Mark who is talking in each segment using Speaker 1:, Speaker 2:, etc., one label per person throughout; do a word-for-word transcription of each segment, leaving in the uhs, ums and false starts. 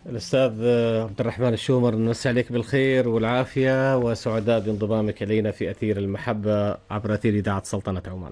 Speaker 1: الأستاذ عبد الرحمن الشومر، نمسي عليك بالخير والعافية وسعداء بانضمامك إلينا في أثير المحبة عبر أثير إذاعة سلطنة عمان.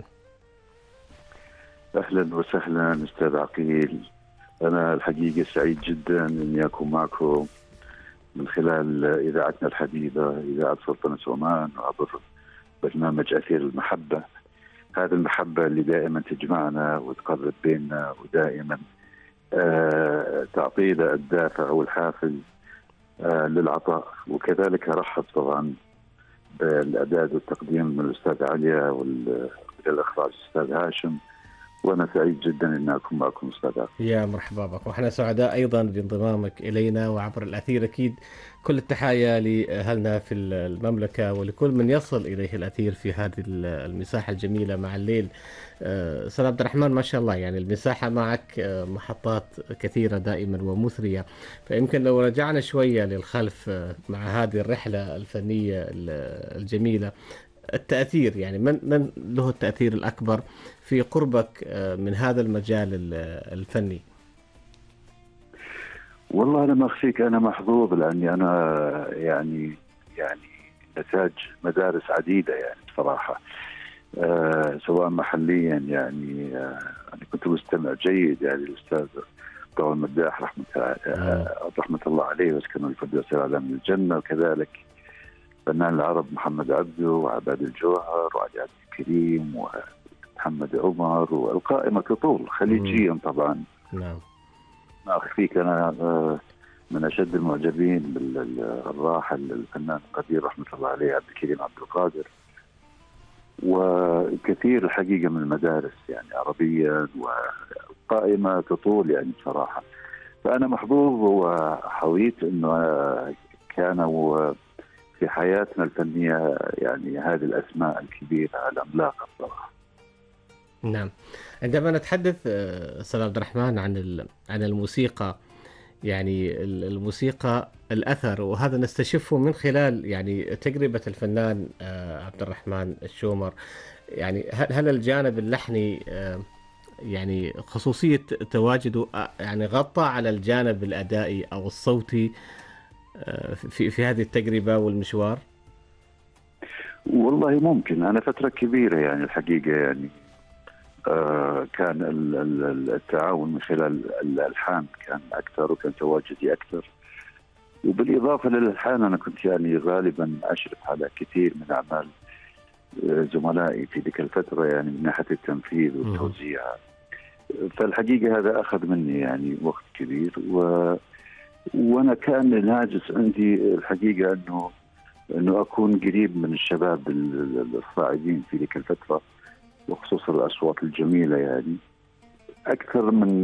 Speaker 2: أهلا وسهلا أستاذ عقيل. أنا الحقيقة سعيد جدا أني أكون معكم من خلال إذاعتنا الحبيبة إذاعة سلطنة عمان عبر برنامج أثير المحبة. هذه المحبة اللي دائما تجمعنا وتقرب بيننا ودائما آه تعطينا الدافع والحافز آه للعطاء. وكذلك أرحب طبعا بالإعداد والتقديم من الأستاذ عليا والإخراج الأستاذ هاشم، وأنا سعيد جدا أن أكون معكم أستاذ.
Speaker 1: يا مرحبا بك، وإحنا سعداء أيضا بانضمامك إلينا وعبر الأثير. أكيد كل التحايا لأهلنا في المملكة ولكل من يصل إليه الأثير في هذه المساحة الجميلة مع الليل. أستاذ عبد الرحمن، ما شاء الله، يعني المساحة معك محطات كثيرة دائما ومثرية، فيمكن لو رجعنا شوية للخلف مع هذه الرحلة الفنية الجميلة، التأثير، يعني من من له التأثير الأكبر في قربك من هذا المجال الفني؟
Speaker 2: والله أنا ما أخفيك، أنا محظوظ لأني أنا يعني يعني نتاج مدارس عديدة يعني بصراحة، آه سواء محليا يعني آه أنا كنت مستمع جيد يعني الأستاذ طه المداح رحمة آه رحمة الله عليه واسكنه الفردوس الأعلى من الجنة، وكذلك فنان العرب محمد عبده وعباد الجوهر وعلي عبد الكريم ومحمد عمر، والقائمة تطول خليجيا طبعا.
Speaker 1: نعم.
Speaker 2: ما أخفيك أنا من أشد المعجبين بالراحل الفنان القدير رحمة الله عليه عبد الكريم عبد القادر، وكثير الحقيقة من المدارس يعني عربيا، وقائمة تطول يعني بصراحة. فأنا محظوظ وحويت أنه كانوا في حياتنا الفنية يعني هذه الأسماء الكبيرة العملاقة بصراحة.
Speaker 1: نعم. عندما نتحدث أستاذ عبد الرحمن عن عن الموسيقى، يعني الموسيقى الأثر، وهذا نستشفه من خلال يعني تجربة الفنان عبد الرحمن الشومر. يعني هل هل الجانب اللحني يعني خصوصية تواجده يعني غطى على الجانب الأدائي أو الصوتي في في هذه التجربة والمشوار؟
Speaker 2: والله ممكن. أنا فترة كبيرة يعني الحقيقة يعني آه كان التعاون من خلال الألحان كان أكثر، وكان تواجدي أكثر، وبالإضافة للألحان أنا كنت يعني غالبا أشرف على كثير من أعمال زملائي في تلك الفترة يعني من ناحية التنفيذ والتوزيع. فالحقيقة هذا أخذ مني يعني وقت كبير، و وأنا كان الهاجس عندي الحقيقة أنه أنه أكون قريب من الشباب الصاعدين في تلك الفترة، وخصوصا الأصوات الجميلة يعني أكثر من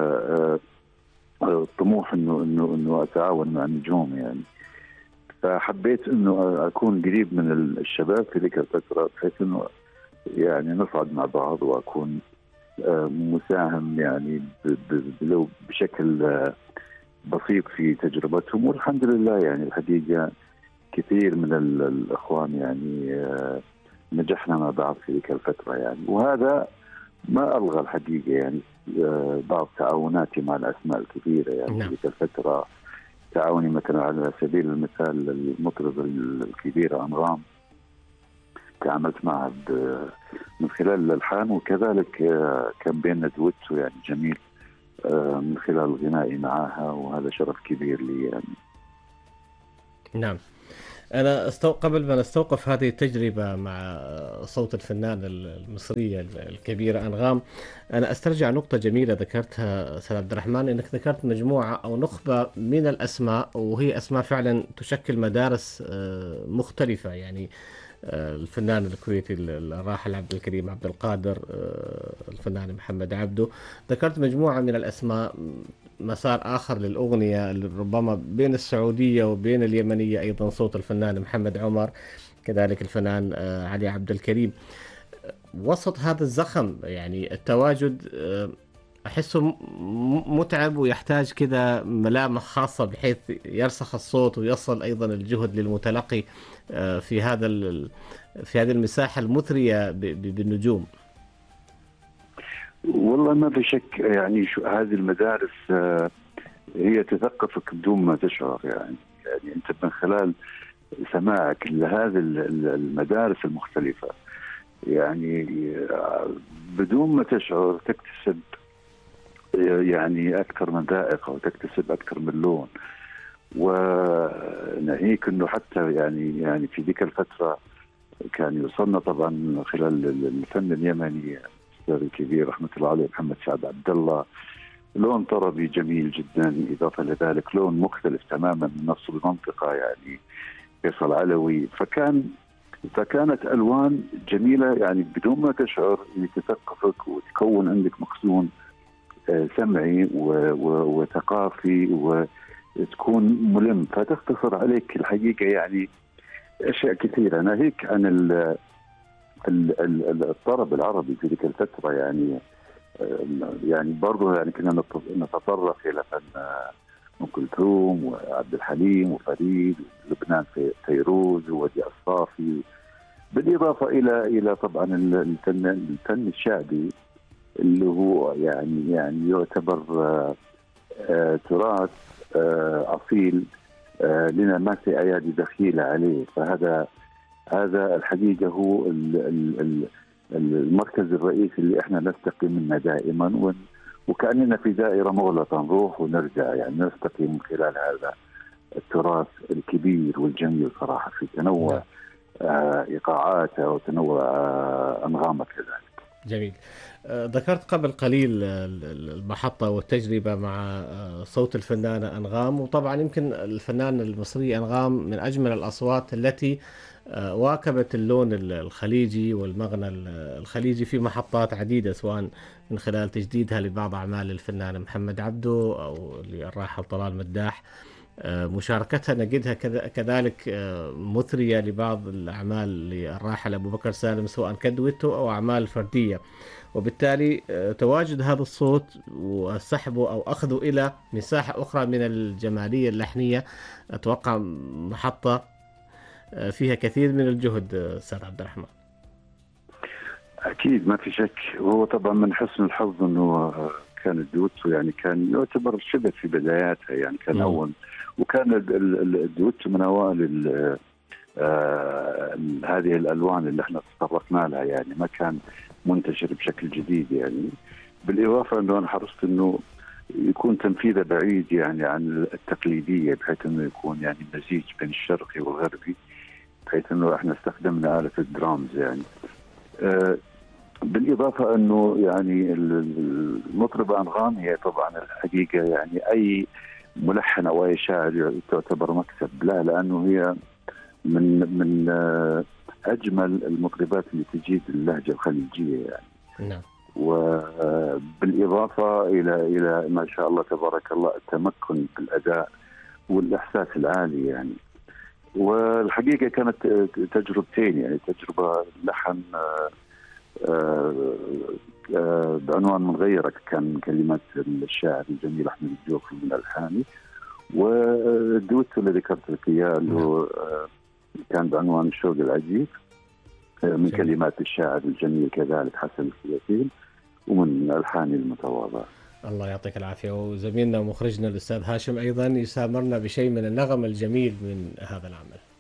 Speaker 2: طموح إنه إنه إنه أتعاون مع النجوم يعني. فحبيت إنه أكون قريب من الشباب في تلك الفترة بحيث إنه يعني نصعد مع بعض، وأكون مساهم يعني لو بشكل بسيط في تجربتهم. والحمد لله يعني الحقيقة كثير من الإخوان يعني نجحنا مع بعض في تلك الفترة يعني، وهذا ما ألغى الحقيقة يعني بعض تعاوناتي مع الأسماء الكبيرة يعني.
Speaker 1: نعم.
Speaker 2: في تلك الفترة تعاوني مثلا على سبيل المثال المطرب الكبيرة أنغام تعاملت معها من خلال الألحان، وكذلك كان بيننا دويتو يعني جميل من خلال غنائي معها، وهذا شرف كبير لي يعني.
Speaker 1: نعم. أنا استو... قبل ما نستوقف هذه التجربة مع صوت الفنان المصرية الكبيرة أنغام، أنا أسترجع نقطة جميلة ذكرتها أستاذ عبد الرحمن، إنك ذكرت مجموعة أو نخبة من الأسماء، وهي أسماء فعلا تشكل مدارس مختلفة. يعني الفنان الكويتي الراحل عبد الكريم عبد القادر، الفنان محمد عبده، ذكرت مجموعة من الأسماء. مسار آخر للأغنية ربما بين السعودية وبين اليمنية أيضا صوت الفنان محمد عمر، كذلك الفنان علي عبد الكريم. وسط هذا الزخم يعني التواجد أحسه متعب، ويحتاج كذا ملامح خاصة بحيث يرسخ الصوت ويصل أيضا الجهد للمتلقي في هذا في هذه المساحة المثرية بالنجوم.
Speaker 2: والله ما في شك يعني شو هذه المدارس هي تثقفك بدون ما تشعر يعني. يعني أنت من خلال سماعك لهذه المدارس المختلفة يعني بدون ما تشعر تكتسب يعني أكثر من ذائقة وتكتسب أكثر من لون. وناهيك أنه حتى يعني يعني في ذيك الفترة كان يوصلنا طبعا من خلال الفن اليمني الأستاذ الكبير رحمة الله عليه محمد سعد عبد الله لون طربي جميل جدا، إضافة لذلك لون مختلف تماما من نفس المنطقة يعني فيصل علوي. فكان فكانت ألوان جميلة يعني بدون ما تشعر تثقفك وتكون عندك مخزون سمعي وثقافي وتكون ملم، فتختصر عليك الحقيقة يعني أشياء كثيرة. ناهيك عن الطرب العربي في تلك الفترة يعني يعني برضه يعني كنا نتطرق إلى فن أم كلثوم وعبد الحليم وفريد ولبنان في فيروز وودي الصافي، بالإضافة إلى إلى طبعا الفن الفن الشعبي اللي هو يعني يعني يعتبر آه آه تراث آه أصيل آه لنا ما في أيادي دخيلة عليه. فهذا هذا الحقيقة هو ال ال ال المركز الرئيسي اللي احنا نستقي منه دائما، وكأننا في دائرة مغلقة نروح ونرجع يعني نستقي من خلال هذا التراث الكبير والجميل صراحة في تنوع آه إيقاعاته وتنوع آه أنغامه كذلك.
Speaker 1: جميل. ذكرت قبل قليل المحطة والتجربة مع صوت الفنانة أنغام، وطبعا يمكن الفنانة المصرية أنغام من أجمل الأصوات التي واكبت اللون الخليجي والمغنى الخليجي في محطات عديدة، سواء من خلال تجديدها لبعض أعمال الفنان محمد عبده أو للراحل طلال مداح. مشاركتها نجدها كذلك مثرية لبعض الأعمال للراحل أبو بكر سالم سواء كدويتو أو أعمال فردية، وبالتالي تواجد هذا الصوت وسحبه أو أخذه إلى مساحة أخرى من الجمالية اللحنية. أتوقع محطة فيها كثير من الجهد أستاذ عبد الرحمن.
Speaker 2: أكيد ما في شك، وهو طبعا من حسن الحظ أنه كان الدويتو يعني كان يعتبر شبه في بداياتها يعني كان م. أول، وكان الدويتو من أوائل آه هذه الألوان اللي احنا تطرقنا لها يعني ما كان منتشر بشكل جديد يعني. بالإضافة أنه أنا حرصت أنه يكون تنفيذه بعيد يعني عن التقليدية بحيث أنه يكون يعني مزيج بين الشرقي والغربي، بحيث أنه احنا استخدمنا آلة الدرامز يعني. آه بالإضافة أنه يعني المطربة أنغام هي طبعا الحقيقة يعني أي ملحن أو أي شاعر تعتبر مكسب لا، لأنه هي من من أجمل المطربات اللي تجيد اللهجة الخليجية يعني.
Speaker 1: نعم.
Speaker 2: وبالإضافة إلى إلى ما شاء الله تبارك الله التمكن بالأداء والإحساس العالي يعني. والحقيقة كانت تجربتين يعني، تجربة لحن بعنوان من غيرك كان من كلمات الشاعر الجميل أحمد الجوفي من الألحاني، والدويتو اللي ذكرت لك إياه اللي كان بعنوان الشوق العجيب من كلمات الشاعر الجميل كذلك حسن السياسين ومن ألحاني المتواضعة.
Speaker 1: الله يعطيك العافية. وزميلنا ومخرجنا الأستاذ هاشم أيضا يسامرنا بشيء من النغم الجميل من هذا العمل.